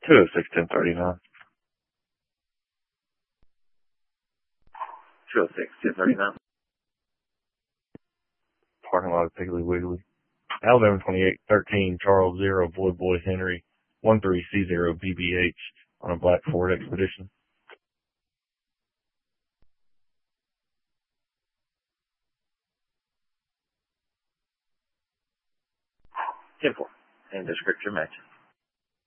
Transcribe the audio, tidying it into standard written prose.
206-1039. 206-1039. Parking lot of Piggly Wiggly. Alabama 2813 Charles 0 Boy Henry 13C0 BBH on a Black Ford Expedition. 10-4. And description matches.